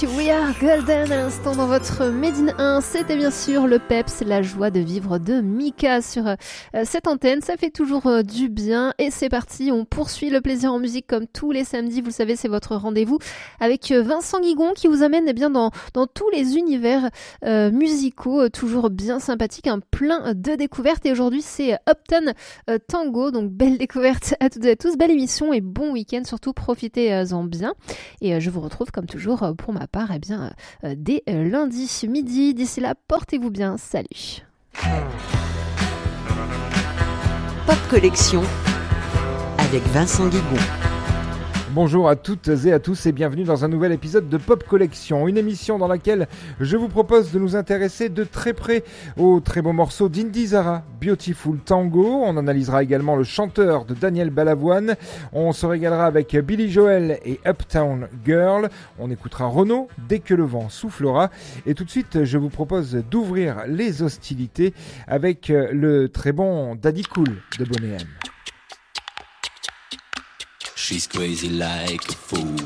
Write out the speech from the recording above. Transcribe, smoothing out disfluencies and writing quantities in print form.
We Are Golden à l'instant dans votre Made in 1. C'était bien sûr le peps, la joie de vivre de Mika sur cette antenne. Ça fait toujours du bien et c'est parti. On poursuit le plaisir en musique comme tous les samedis. Vous le savez, c'est votre rendez-vous avec Vincent Guigon qui vous amène dans tous les univers musicaux, toujours bien sympathiques, plein de découvertes. Et aujourd'hui, c'est Uptown Tango. Donc, belle découverte à toutes et à tous. Belle émission et bon week-end. Surtout, profitez-en bien. Et je vous retrouve comme toujours pour ma part dès lundi midi. D'ici là, portez-vous bien. Salut. Pop Collection avec Vincent Guigon. Bonjour à toutes et à tous et bienvenue dans un nouvel épisode de Pop Collection, une émission dans laquelle je vous propose de nous intéresser de très près au très beau morceau d'Indy Zara, Beautiful Tango. On analysera également le chanteur de Daniel Balavoine. On se régalera avec Billy Joel et Uptown Girl. On écoutera Renaud dès que le vent soufflera. Et tout de suite, je vous propose d'ouvrir les hostilités avec le très bon Daddy Cool de Boney M. She's crazy like a fool.